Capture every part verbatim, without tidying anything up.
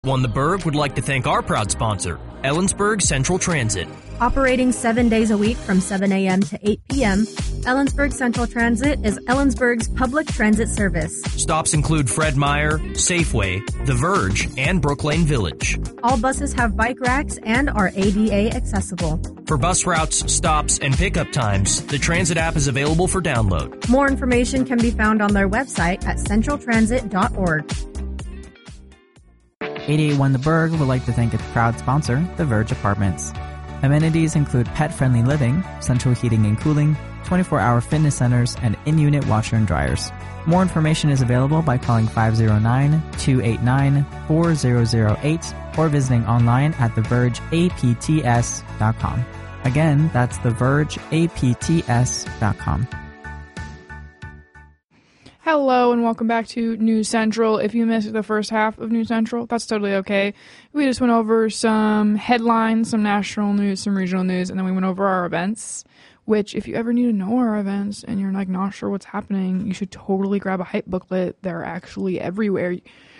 One the Berg would like to thank our proud sponsor, Ellensburg Central Transit. Operating seven days a week from seven a.m. to eight p.m., Ellensburg Central Transit is Ellensburg's public transit service. Stops include Fred Meyer, Safeway, The Verge, and Brooklane Village. All buses have bike racks and are A D A accessible. For bus routes, stops, and pickup times, the transit app is available for download. More information can be found on their website at central transit dot org. eight eighty-one The Berg would like to thank its proud sponsor, The Verge Apartments. Amenities include pet-friendly living, central heating and cooling, twenty-four hour fitness centers, and in-unit washer and dryers. More information is available by calling five oh nine, two eight nine, four zero zero eight or visiting online at the verge a p t s dot com. Again, that's the verge a p t s dot com. Hello and welcome back to News Central. If you missed the first half of News Central, that's totally okay. We just went over some headlines, some national news, some regional news, and then we went over our events, which if you ever need to know our events and you're like not sure what's happening, you should totally grab a hype booklet. They're actually everywhere.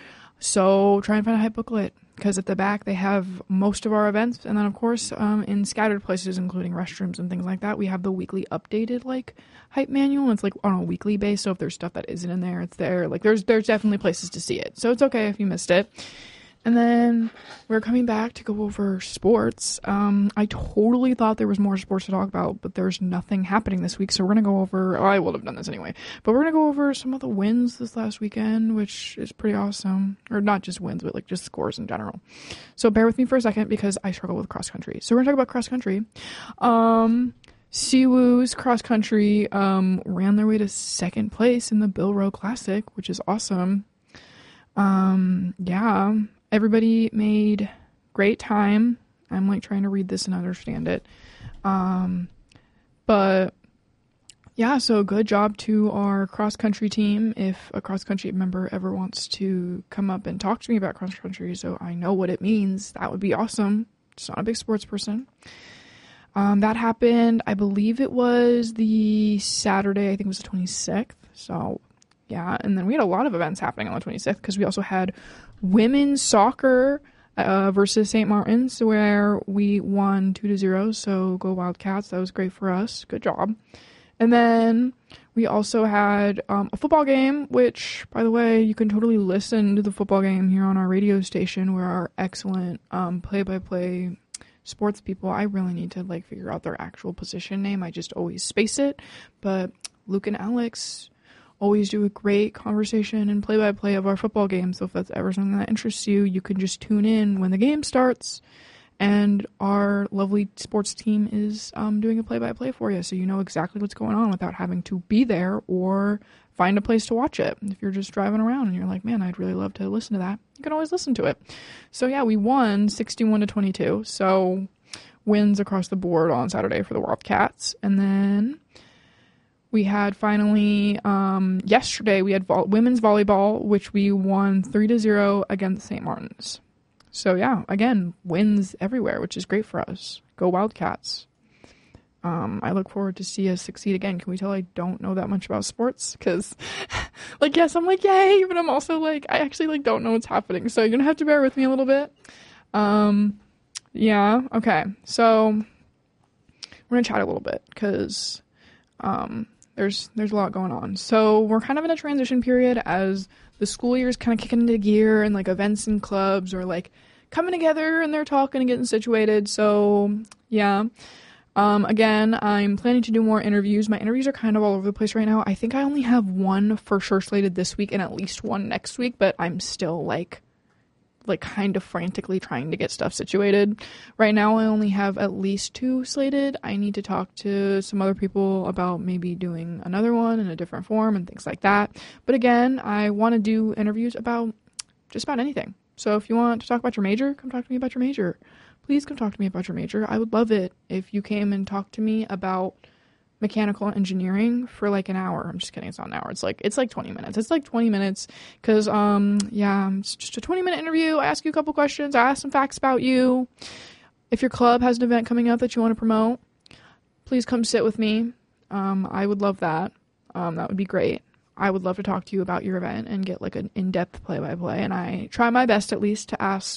So try and find a hype booklet, because at the back they have most of our events, and then of course um, in scattered places, including restrooms and things like that, we have the weekly updated like hype manual. And it's like on a weekly base, so if there's stuff that isn't in there, it's there. Like there's there's definitely places to see it, so it's okay if you missed it. And then we're coming back to go over sports. Um, I totally thought there was more sports to talk about, but there's nothing happening this week. So we're going to go over, oh, I would have done this anyway, but we're going to go over some of the wins this last weekend, which is pretty awesome. Or not just wins, but like just scores in general. So bear with me for a second because I struggle with cross country. So we're going to talk about cross country. Um, Siwoo's cross country um, ran their way to second place in the Bill Rowe Classic, which is awesome. Um, yeah. Everybody made great time. I'm like trying to read this and understand it. Um, but yeah, so good job to our cross country team. If a cross country member ever wants to come up and talk to me about cross country, so I know what it means, that would be awesome. Just not a big sports person. Um, that happened, I believe it was the Saturday, I think it was the twenty-sixth. So yeah, and then we had a lot of events happening on the twenty-sixth because we also had women's soccer uh, versus Saint Martin's, where we won two to zero. So go Wildcats! That was great for us. Good job. And then we also had um, a football game, which, by the way, you can totally listen to the football game here on our radio station, where our excellent um, play-by-play sports people. I really need to like figure out their actual position name. I just always space it, but Luke and Alex always do a great conversation and play-by-play of our football game. So if that's ever something that interests you, you can just tune in when the game starts, and our lovely sports team is um, doing a play-by-play for you, so you know exactly what's going on without having to be there or find a place to watch it. If you're just driving around and you're like, man, I'd really love to listen to that, you can always listen to it. So yeah, we won sixty-one to twenty-two. So wins across the board on Saturday for the Wildcats. And then we had finally, um, yesterday, we had vo- women's volleyball, which we won three to zero against Saint Martin's. So yeah, again, wins everywhere, which is great for us. Go Wildcats. Um, I look forward to see us succeed again. Can we tell I don't know that much about sports? Because, like, yes, I'm like, yay, but I'm also like, I actually, like, don't know what's happening. So you're going to have to bear with me a little bit. Um, yeah, okay. So we're going to chat a little bit because, um... There's there's a lot going on. So we're kind of in a transition period as the school year is kind of kicking into gear, and like events and clubs are like coming together and they're talking and getting situated. So yeah. Um, again, I'm planning to do more interviews. My interviews are kind of all over the place right now. I think I only have one for sure slated this week and at least one next week, but I'm still like like kind of frantically trying to get stuff situated. Right now I only have at least two slated. I need to talk to some other people about maybe doing another one in a different form and things like that. But again, I want to do interviews about just about anything. So if you want to talk about your major, come talk to me about your major. Please come talk to me about your major. I would love it if you came and talked to me about mechanical engineering for like an hour. I'm just kidding. It's not an hour. It's like, it's like twenty minutes. It's like twenty minutes. Cause, um, yeah, it's just a twenty minute interview. I ask you a couple questions. I ask some facts about you. If your club has an event coming up that you want to promote, please come sit with me. Um, I would love that. Um, that would be great. I would love to talk to you about your event and get like an in-depth play-by-play. And I try my best at least to ask